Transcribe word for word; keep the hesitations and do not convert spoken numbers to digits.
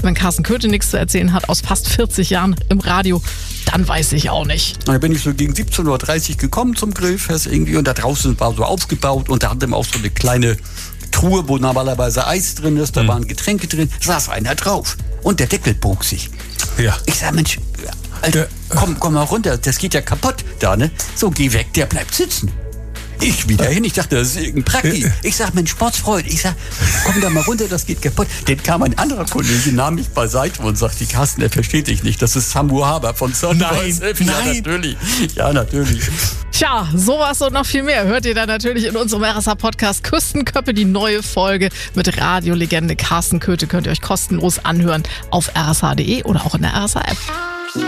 Wenn Carsten Köthe nichts zu erzählen hat aus fast vierzig Jahren im Radio, dann weiß ich auch nicht. Da bin ich so gegen siebzehn Uhr dreißig gekommen zum Grillfest irgendwie und da draußen war so aufgebaut und da hatten wir auch so eine kleine Truhe, wo normalerweise Eis drin ist, da mhm. waren Getränke drin, saß einer drauf und der Deckel bog sich. Ja. Ich sag, Mensch, Alter, komm, komm mal runter, das geht ja kaputt da, ne? So, geh weg, der bleibt sitzen. Ich wieder hin, ich dachte, das ist irgendein Prakti. Ich sag, Mensch, Sportsfreund, ich sag, komm da mal runter, das geht kaputt. Dann kam ein anderer Kollege, nahm mich beiseite und sagte, Carsten, er versteht dich nicht, das ist Samu Haber von Sunrise. Nein, ja, nein. natürlich, ja, natürlich. Tja, sowas und noch viel mehr hört ihr dann natürlich in unserem R S A-Podcast Küstenköppe, die neue Folge mit Radiolegende Carsten Köthe. Könnt ihr euch kostenlos anhören auf r s h punkt d e oder auch in der R S A-App.